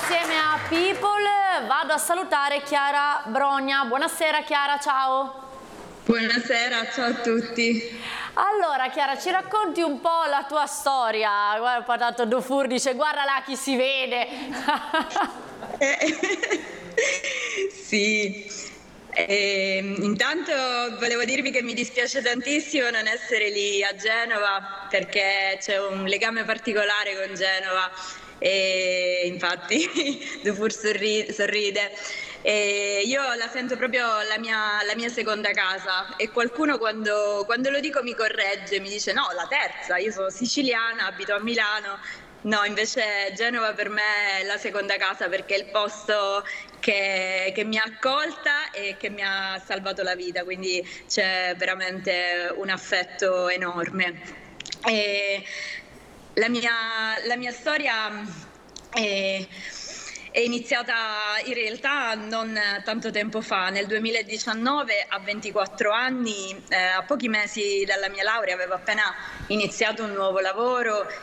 insieme a People vado a salutare Chiara Brogna. Buonasera Chiara, ciao. Buonasera, ciao a tutti. Allora Chiara, ci racconti un po' la tua storia? Guarda, ho parlato Dufour, dice guarda là chi si vede. Sì, intanto volevo dirvi che mi dispiace tantissimo non essere lì a Genova perché c'è un legame particolare con Genova e infatti Dufour sorride. E io la sento proprio la mia seconda casa e qualcuno quando lo dico mi corregge, mi dice no, la terza, io sono siciliana, abito a Milano. No, invece Genova per me è la seconda casa perché è il posto che mi ha accolta e che mi ha salvato la vita, quindi c'è veramente un affetto enorme. E la mia storia è iniziata in realtà non tanto tempo fa, nel 2019 a 24 anni, a pochi mesi dalla mia laurea, avevo appena iniziato un nuovo lavoro